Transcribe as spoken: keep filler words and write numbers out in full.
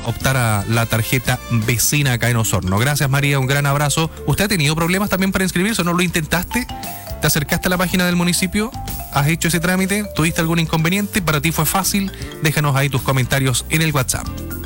optar a la tarjeta vecina acá en Osorno. Gracias, María, un gran abrazo. ¿Usted ha tenido problemas también para inscribirse o no lo intentaste? ¿Te acercaste a la página del municipio? ¿Has hecho ese trámite? ¿Tuviste algún inconveniente? ¿Para ti fue fácil? Déjanos ahí tus comentarios en el WhatsApp.